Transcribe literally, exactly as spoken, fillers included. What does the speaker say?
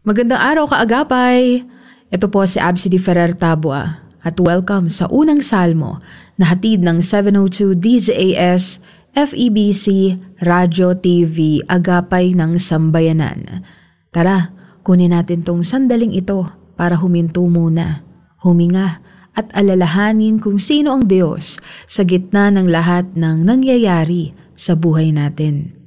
Magandang araw kaagapay! Ito po si Absi Di Ferrer Tabua at welcome sa unang salmo na hatid ng seven oh two D Z A S F E B C Radio T V Agapay ng Sambayanan. Tara, kunin natin tong sandaling ito para huminto muna, huminga at alalahanin kung sino ang Diyos sa gitna ng lahat ng nangyayari sa buhay natin.